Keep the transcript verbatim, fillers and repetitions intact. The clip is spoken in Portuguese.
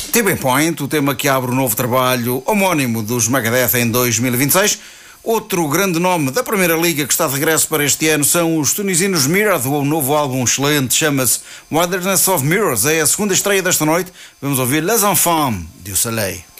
Tipping Point, o tema que abre o novo trabalho homónimo dos Megadeth em dois mil e vinte e seis. Outro grande nome da Primeira Liga que está de regresso para este ano são os tunisinos Mirror, o novo álbum excelente, chama-se Wilderness of Mirrors. É a segunda estreia desta noite. Vamos ouvir Les Enfants du Soleil.